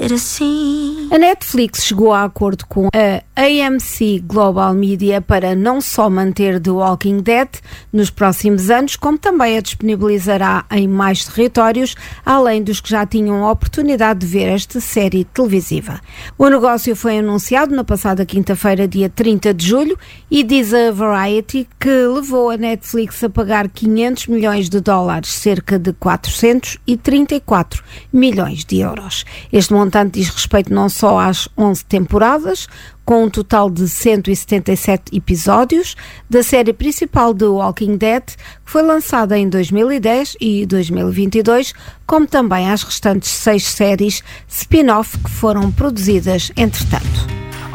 A Netflix chegou a acordo com a AMC Global Media para não só manter The Walking Dead nos próximos anos, como também a disponibilizará em mais territórios, além dos que já tinham a oportunidade de ver esta série televisiva. O negócio foi anunciado na passada quinta-feira, dia 30 de julho, e diz a Variety que levou a Netflix a pagar 500 milhões de dólares, cerca de 434 milhões de euros. Este montante diz respeito não só às 11 temporadas, com um total de 177 episódios, da série principal de Walking Dead, que foi lançada em 2010 e 2022, como também às restantes 6 séries spin-off que foram produzidas entretanto.